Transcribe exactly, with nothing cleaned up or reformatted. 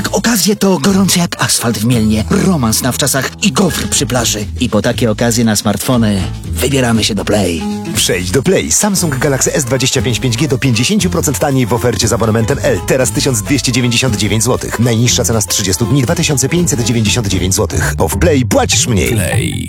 Jak okazje to gorące jak asfalt w Mielnie, romans na wczasach i gofr przy plaży. I po takie okazje na smartfony wybieramy się do Play. Przejdź do Play. Samsung Galaxy S dwadzieścia pięć pięć G do pięćdziesiąt procent taniej w ofercie z abonamentem L. Teraz tysiąc dwieście dziewięćdziesiąt dziewięć złotych. Najniższa cena z trzydziestu dni dwa tysiące pięćset dziewięćdziesiąt dziewięć złotych. Bo w Play płacisz mniej. Play.